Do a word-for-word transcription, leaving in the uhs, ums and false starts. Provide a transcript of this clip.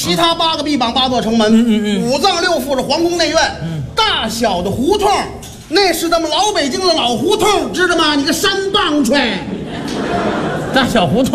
其他八个臂膀八座城门， 嗯嗯嗯五脏六腑是皇宫内院， 嗯大小的胡同，那是咱们老北京的老胡同，知道吗？你个山棒槌， 大小胡同